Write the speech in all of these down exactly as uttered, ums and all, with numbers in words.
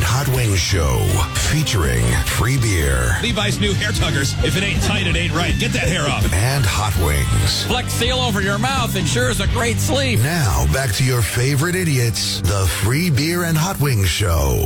Hot Wings Show, featuring free beer. Levi's new hair tuggers. If it ain't tight, it ain't right. Get that hair off. And Hot Wings. Flex Seal over your mouth ensures a great sleep. Now, back to your favorite idiots, the Free Beer and Hot Wings Show.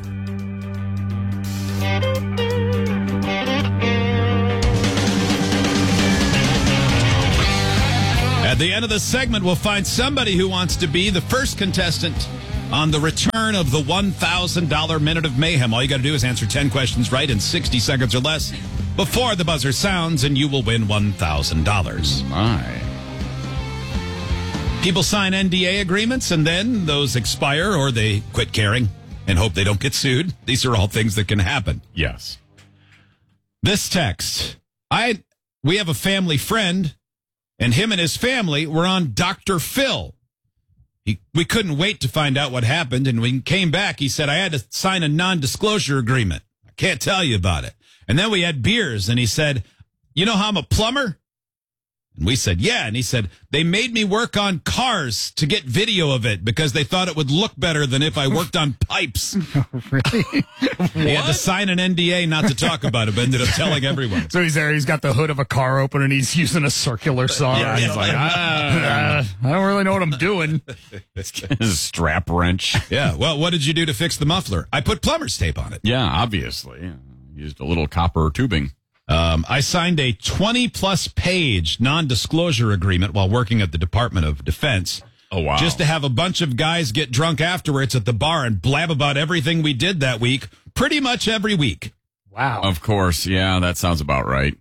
At the end of the segment, we'll find somebody who wants to be the first contestant on the return of the one thousand dollars Minute of Mayhem. All you got to do is answer ten questions right in sixty seconds or less before the buzzer sounds, and you will win one thousand dollars. My. People sign N D A agreements, and then those expire, or they quit caring and hope they don't get sued. These are all things that can happen. Yes. This text, I we have a family friend, and him and his family were on Doctor Phil. He, we couldn't wait to find out what happened, and when he came back, he said, I had to sign a non-disclosure agreement. I can't tell you about it. And then we had beers, and he said, you know how I'm a plumber? And we said, yeah. And he said, they made me work on cars to get video of it because they thought it would look better than if I worked on pipes. Really? He had to sign an N D A not to talk about it, but ended up telling everyone. So he's there, he's got the hood of a car open, and he's using a circular saw. Yeah, he's yeah. like, ah, uh, I don't really know what I'm doing. Strap wrench. Yeah. Well, what did you do to fix the muffler? I put plumber's tape on it. Yeah, obviously. Used a little copper tubing. Um, I signed a twenty-plus page non-disclosure agreement while working at the Department of Defense. Oh, wow. Just to have a bunch of guys get drunk afterwards at the bar and blab about everything we did that week, pretty much every week. Wow. Of course. Yeah, that sounds about right.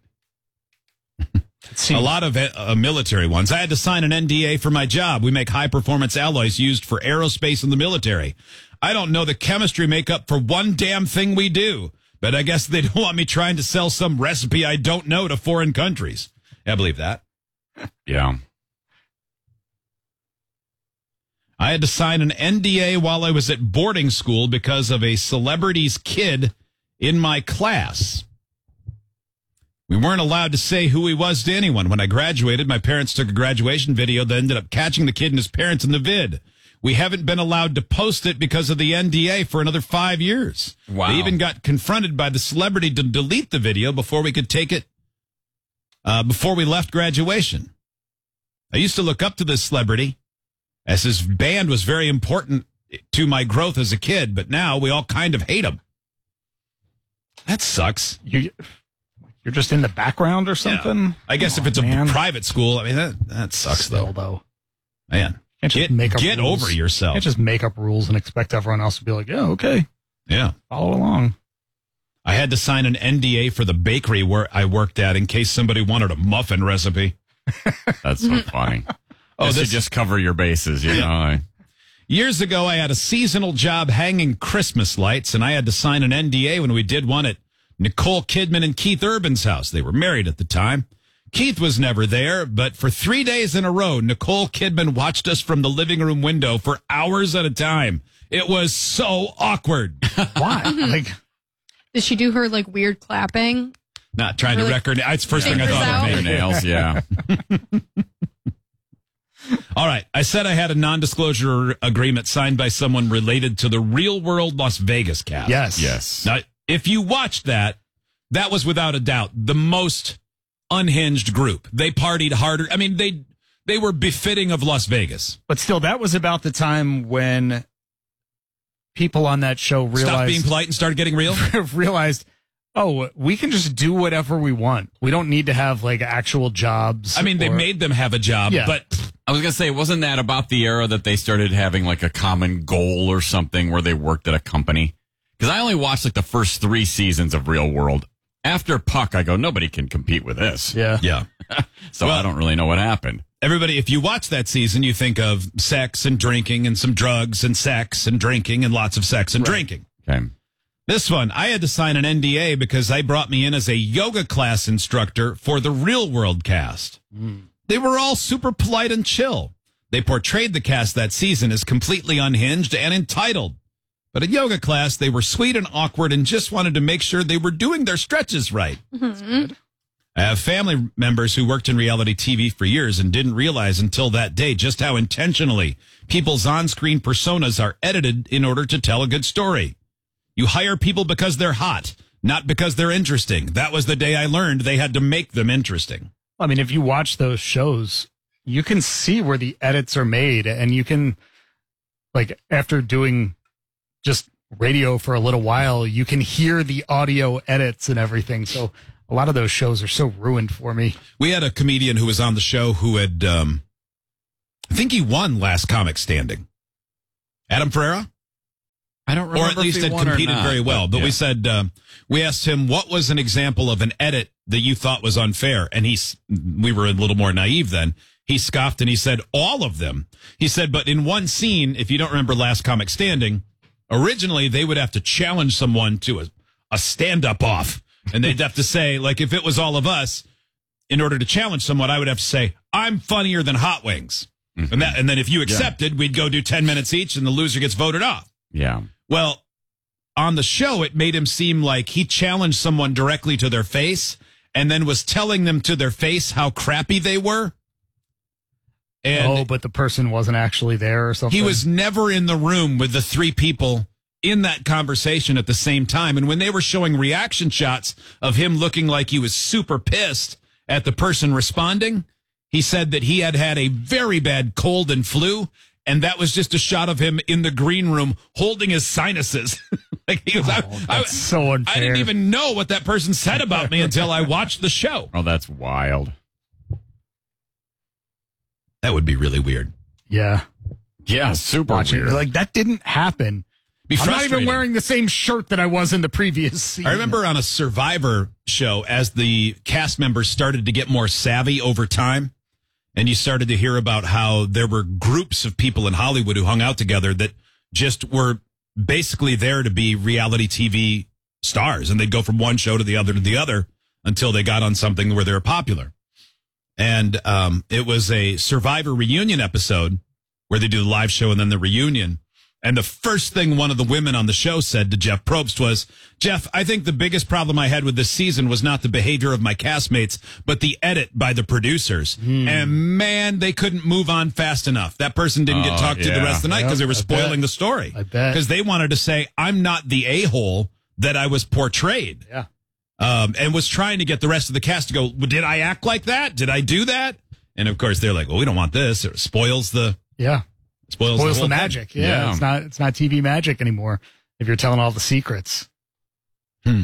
A lot of uh, military ones. I had to sign an N D A for my job. We make high-performance alloys used for aerospace in the military. I don't know the chemistry makeup for one damn thing we do. But I guess they don't want me trying to sell some recipe I don't know to foreign countries. I believe that. Yeah. I had to sign an N D A while I was at boarding school because of a celebrity's kid in my class. We weren't allowed to say who he was to anyone. When I graduated, my parents took a graduation video that ended up catching the kid and his parents in the vid. We haven't been allowed to post it because of the N D A for another five years. Wow. They even got confronted by the celebrity to delete the video before we could take it, uh, before we left graduation. I used to look up to this celebrity as his band was very important to my growth as a kid, but now we all kind of hate him. That sucks. You, you're just in the background or something? Yeah. I guess Come if it's on, a man. private school, I mean, that, that sucks, Still, though. though. Man. Can't just Get, make up get rules. over yourself. Can't just make up rules and expect everyone else to be like, yeah, okay, Yeah. follow along. I had to sign an N D A for the bakery where I worked at in case somebody wanted a muffin recipe. That's so funny. Oh, Oh, this this- just cover your bases, you know. Years ago, I had a seasonal job hanging Christmas lights, and I had to sign an N D A when we did one at Nicole Kidman and Keith Urban's house. They were married at the time. Keith was never there, but for three days in a row, Nicole Kidman watched us from the living room window for hours at a time. It was so awkward. Why? Like, Did she do her like weird clapping? Not trying Really? to record. It's the first thing I Fingers thought out? of. Maybe. Nails, yeah. All right. I said I had a non-disclosure agreement signed by someone related to the Real World Las Vegas cast. yes. Yes. Now, if you watched that, that was without a doubt the most unhinged group. They partied harder. I mean, they they were befitting of Las Vegas. But still, that was about the time when people on that show Stop realized being polite and start getting real. realized, oh, we can just do whatever we want. We don't need to have like actual jobs. I mean, they or- made them have a job, Yeah. but I was going to say, wasn't that about the era that they started having like a common goal or something where they worked at a company? Because I only watched like the first three seasons of Real World. After Puck, I go, nobody can compete with this. Yeah. yeah. So Well- I don't really know what happened. Everybody, if you watch that season, you think of sex and drinking and some drugs and sex and drinking and lots of sex and drinking. Okay. This one, I had to sign an N D A because they brought me in as a yoga class instructor for the Real World cast. Mm. They were all super polite and chill. They portrayed the cast that season as completely unhinged and entitled. But at yoga class, they were sweet and awkward and just wanted to make sure they were doing their stretches right. Mm-hmm. I have family members who worked in reality T V for years and didn't realize until that day just how intentionally people's on-screen personas are edited in order to tell a good story. You hire people because they're hot, not because they're interesting. That was the day I learned they had to make them interesting. I mean, if you watch those shows, you can see where the edits are made, and you can, like, after doing just radio for a little while, you can hear the audio edits and everything. So a lot of those shows are so ruined for me. We had a comedian who was on the show who had, um, I think he won Last Comic Standing. Adam Ferreira? I don't remember. Or at least if he had won or competed not, very well. But yeah. we said, um, we asked him, what was an example of an edit that you thought was unfair? And he's, we were a little more naive then. He scoffed and he said, all of them. He said, but in one scene, if you don't remember Last Comic Standing, originally they would have to challenge someone to a, a stand-up off. And they'd have to say, like, if it was all of us, in order to challenge someone, I would have to say, I'm funnier than Hot Wings. Mm-hmm. And that, and then if you accepted, yeah. we'd go do ten minutes each and the loser gets voted off. Yeah. Well, on the show, it made him seem like he challenged someone directly to their face and then was telling them to their face how crappy they were. And oh, but the person wasn't actually there or something? He was never in the room with the three people in that conversation at the same time. And when they were showing reaction shots of him looking like he was super pissed at the person responding, he said that he had had a very bad cold and flu. And that was just a shot of him in the green room holding his sinuses. like he was, oh, I, that's I, so unfair. I didn't even know what that person said about me until I watched the show. Oh, that's wild. That would be really weird. Yeah. Yeah, super Watching weird. it, like, that didn't happen. Be I'm not even frustrating. wearing the same shirt that I was in the previous scene. I remember on a Survivor show, as the cast members started to get more savvy over time, and you started to hear about how there were groups of people in Hollywood who hung out together that just were basically there to be reality T V stars, and they'd go from one show to the other to the other until they got on something where they were popular. And um, it was a Survivor reunion episode where they do the live show and then the reunion. And the first thing one of the women on the show said to Jeff Probst was, Jeff, I think the biggest problem I had with this season was not the behavior of my castmates, but the edit by the producers. Mm. And man, they couldn't move on fast enough. That person didn't oh, get talked yeah. to the rest of the night because Yep, they were I spoiling bet. the story. I bet. Because they wanted to say, I'm not the a-hole that I was portrayed. Yeah. Um, and was trying to get the rest of the cast to go, well, did I act like that? Did I do that? And of course, they're like, well, we don't want this. It spoils the... Yeah. Spoils, Spoils the, the, whole magic. thing. Yeah, Yeah. It's not it's not T V magic anymore if you're telling all the secrets. Hmm.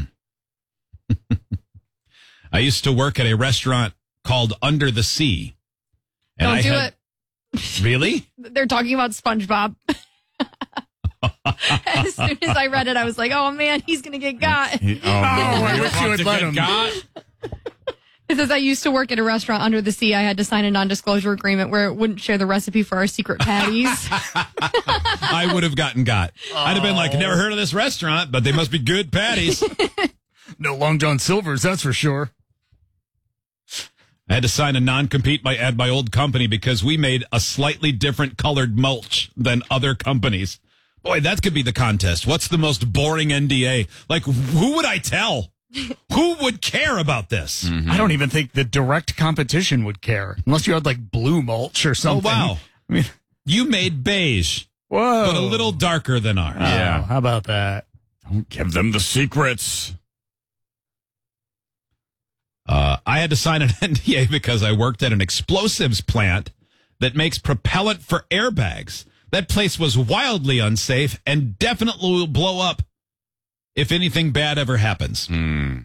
I used to work at a restaurant called Under the Sea. And Don't I do had, it. Really? They're talking about SpongeBob. As soon as I read it, I was like, oh, man, he's going to get got. He- oh, I you're wish about you would to let get him. got? It says I used to work at a restaurant under the sea. I had to sign a non-disclosure agreement where it wouldn't share the recipe for our secret patties. I would have gotten got. I'd have been like, never heard of this restaurant, but they must be good patties. No Long John Silver's, that's for sure. I had to sign a non-compete by at my old company because we made a slightly different colored mulch than other companies. Boy, that could be the contest. What's the most boring N D A? Like, who would I tell? Who would care about this? Mm-hmm. I don't even think the direct competition would care unless you had like blue mulch or Oh, something. wow. I mean, You made beige, whoa. but a little darker than ours. Oh, Yeah. How about that? Don't give them the secrets. Uh, I had to sign an N D A because I worked at an explosives plant that makes propellant for airbags. That place was wildly unsafe and definitely will blow up if anything bad ever happens. Mm.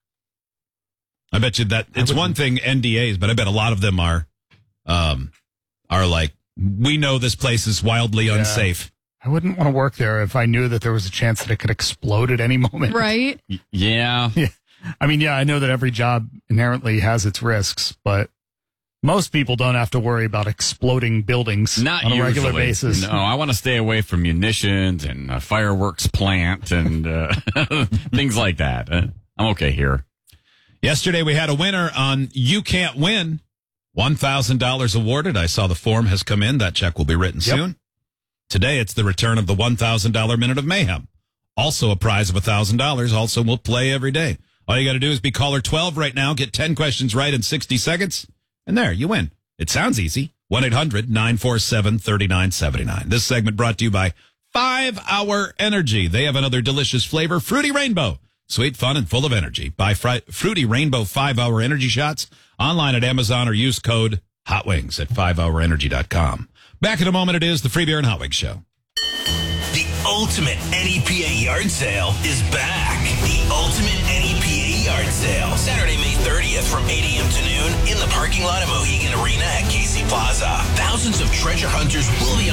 I bet you that it's one thing N D As, but I bet a lot of them are, um, are like, we know this place is wildly Yeah. unsafe. I wouldn't want to work there if I knew that there was a chance that it could explode at any moment. Right? Y- Yeah. I mean, yeah, I know that every job inherently has its risks, but most people don't have to worry about exploding buildings Not on a regular usually. basis. No, I want to stay away from munitions and a fireworks plant and uh, things like that. Uh, I'm okay here. Yesterday we had a winner on You Can't Win. one thousand dollars awarded. I saw the form has come in. That check will be written Yep. soon. Today it's the return of the one thousand dollars Minute of Mayhem. Also a prize of one thousand dollars. Also we'll play every day. All you got to do is be caller twelve right now. Get ten questions right in sixty seconds. And there, you win. It sounds easy. one eight hundred nine four seven three nine seven nine. This segment brought to you by five hour Energy. They have another delicious flavor, Fruity Rainbow. Sweet, fun, and full of energy. Buy fri- Fruity Rainbow five hour Energy shots online at Amazon or use code HOTWINGS at five hour energy dot com. Back in a moment, it is the Free Beer and Hot Wings Show. The ultimate N E P A yard sale is back. The ultimate N E P A yard sale. Saturday, May thirtieth from eight a.m. to noon in the parking lot of Mohegan Arena at Casey Plaza. Thousands of treasure hunters will be